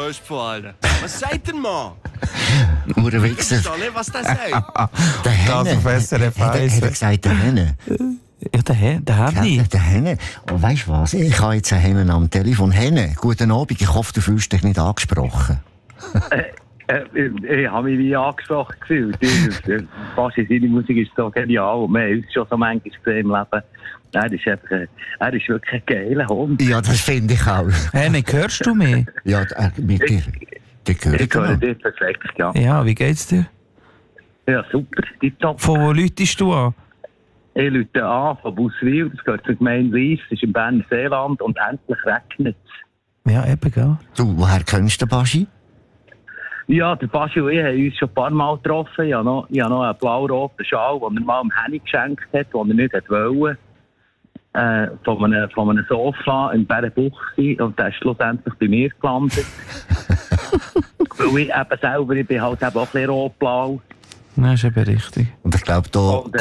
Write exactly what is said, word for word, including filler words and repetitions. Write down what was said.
grösste von allen. Was sagt der Mann? Uhrenwichser. Ich verstehe nicht, was der sagt. Der Henne. Das auf S R F Hat er- eins. hat er gesagt, der Henne? Ja, der, He- der Henny. Ja, der Henne. Und weisst du was? Ich habe jetzt einen Hennen am Telefon. Henne, guten Abend. Ich hoffe, du fühlst dich nicht angesprochen. Äh, ich, ich habe mich wie angesprochen gefühlt. Fast seine Musik ist so genial. Wir haben uns schon so manchmal gesehen im Leben. Er ist, einfach, ein- er ist wirklich ein geiler Hund. Ja, das finde ich auch. Henny, hörst du mich? Ja, äh, mit dir. Die gehören Ich höre genau. dich perfekt, ja. Ja, wie geht's dir? Ja, super, tipptopp. Von wo läutest du an? Ich rufe an von Buswil, das gehört zur Gemeinde Lies, das ist im Berner Seeland und endlich regnet es. Ja, eben, gell? Du, woher kennst du den Baschi? Ja, der Baschi und ich haben uns schon ein paar Mal getroffen. Ich habe noch, ich habe noch einen blau-roten Schal, den er mal dem Henny geschenkt hat, den er nicht wollte. Äh, von, einem, von einem Sofa in Bärenbuchse und der ist schlussendlich bei mir gelandet. Weil ich eben selber, ich bin halt eben auch ein bisschen rot-blau. Nein, ist eben richtig. Und ich glaube, da Und,